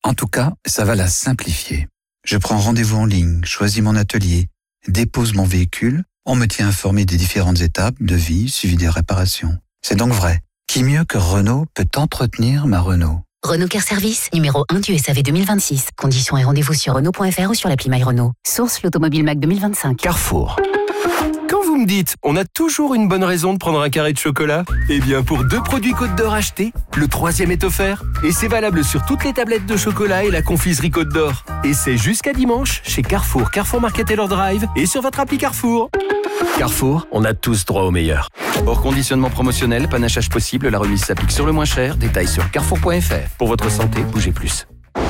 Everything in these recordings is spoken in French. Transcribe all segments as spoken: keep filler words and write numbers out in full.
En tout cas, ça va la simplifier. Je prends rendez-vous en ligne, choisis mon atelier, dépose mon véhicule, on me tient informé des différentes étapes de vie suivi des réparations. C'est donc vrai. Qui mieux que Renault peut entretenir ma Renault? Renault Care Service, numéro un du S A V deux mille vingt-six. Conditions et rendez-vous sur Renault point F R ou sur l'appli My Renault. Source l'Automobile Mac deux mille vingt-cinq. Carrefour. Quand vous me dites, on a toujours une bonne raison de prendre un carré de chocolat, eh bien pour deux produits Côte d'Or achetés, le troisième est offert. Et c'est valable sur toutes les tablettes de chocolat et la confiserie Côte d'Or. Et c'est jusqu'à dimanche chez Carrefour, Carrefour Market Taylor Drive et sur votre appli Carrefour. Carrefour, on a tous droit au meilleur. Hors conditionnement promotionnel, panachage possible, la remise s'applique sur le moins cher. Détails sur carrefour point F R. Pour votre santé, bougez plus.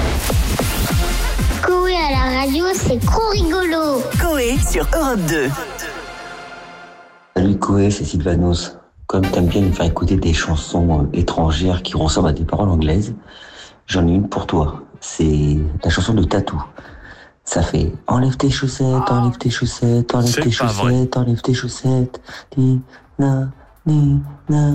Coé à la radio, c'est trop rigolo. Coé sur Europe deux. Salut Coé, c'est Sylvanos. Comme t'aimes bien nous faire écouter des chansons euh, étrangères qui ressemblent à des paroles anglaises, j'en ai une pour toi. C'est la chanson de Tattoo. Ça fait enlève tes chaussettes, enlève tes chaussettes, enlève C'est tes pas vrai. chaussettes, enlève tes chaussettes. Di, na, ni, na,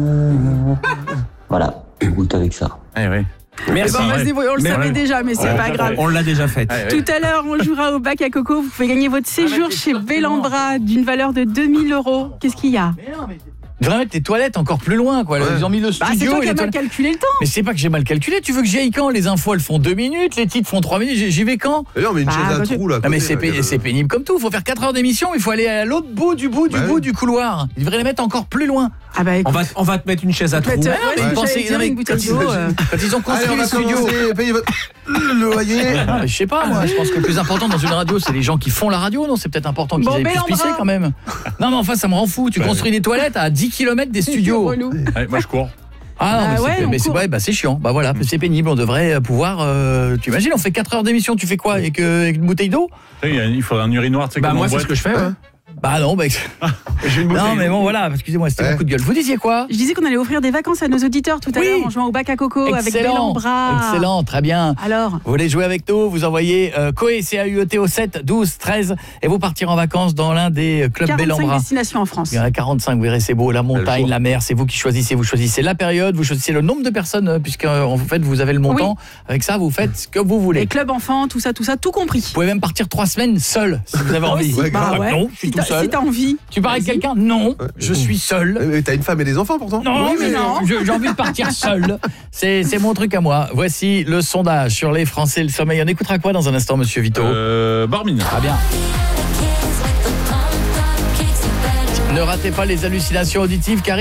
na. Voilà, écoute avec ça. Eh oui. Merci. Merci. On va se débrouiller, on le Mais savait ouais. déjà, mais c'est Ouais. pas grave. On l'a déjà fait. Tout à l'heure, on jouera au bac à coco. Vous pouvez gagner votre séjour chez Bellambra d'une valeur de deux mille euros. Qu'est-ce qu'il y a? Ils devraient mettre les toilettes encore plus loin, quoi. Ils ont mis le Bah, studio. c'est toi et qui les as mal toilettes. calculé le temps. Mais c'est pas que j'ai mal calculé. Tu veux que j'y aille quand? Les infos, elles font deux minutes. Les titres font trois minutes. J'y- J'y vais quand? Non, mais une Bah, chaise à quand tu- trous là. à Non, mais côté, c'est là, pé- il y a- c'est pénible comme tout. Il faut faire quatre heures d'émission. Il faut aller à l'autre bout du bout du Ouais. bout du couloir. Ils devraient les mettre encore plus loin. Ah bah On écoute. va, on va te mettre une chaise à trous. Faites- ouais, mais c'est vous ce que pensez- j'allais dire, non, mais une bouteille quand d'eau. euh. Quand ils ont Allez, construit on les va studios. commencer, payez votre le loyer. Ah, je sais pas, moi. Je pense que le plus important dans une radio, c'est les gens qui font la radio. Non, c'est peut-être important qu'ils Bon, aient plus Bellambra. pisser quand même. Non, mais enfin, ça me rend fou. Tu construis des toilettes à dix kilomètres des studios. Relou. Allez, moi je cours. Ah non, Ah mais ouais, c'est on mais c'est court. ouais, bah, c'est chiant. Bah voilà, c'est pénible. On devrait pouvoir. Euh, tu imagines, on fait quatre heures d'émission. Tu fais quoi avec, euh, avec une bouteille d'eau? Il faudrait un urinoir. Tu sais, Bah, comme moi, en c'est boîte. ce que je fais, ouais. Bah non, bah, J'ai une bouteille. non, mais bon, voilà. Excusez-moi, c'était Ouais. mon coup de gueule. Vous disiez quoi? Je disais qu'on allait offrir des vacances à nos auditeurs tout à Oui. l'heure en jouant au bac à coco avec Excellent. Bellambra. Excellent, très bien. Alors, Vous voulez jouer avec nous? Vous envoyez euh, Coé, C A U E T au sept douze treize et vous partirez en vacances dans l'un des clubs quarante-cinq Bellambra. destinations en France. Il y en a quarante-cinq, vous verrez, c'est beau, la montagne, choix. la mer, c'est vous qui choisissez, vous choisissez la période, vous choisissez le nombre de personnes, euh, puisque euh, en fait, vous avez le montant. Avec ça, vous faites ce que vous voulez. Les clubs enfants, tout ça, tout ça, tout compris. Vous pouvez même partir trois semaines seul, si vous avez envie. Ouais, grave. Bah ouais. Non, je suis Si tout t'as seul. si t'as envie. Tu pars avec Vas-y. quelqu'un? Non, je suis seul. Mais t'as une femme et des enfants pourtant. Non, Oui, mais mais non. je- j'ai envie de partir seul. C'est c'est mon truc à moi. Voici le sondage sur les Français et le sommeil. On écoutera quoi dans un instant, monsieur Vito? Euh, Barmine. Très bien. Ne ratez pas les hallucinations auditives car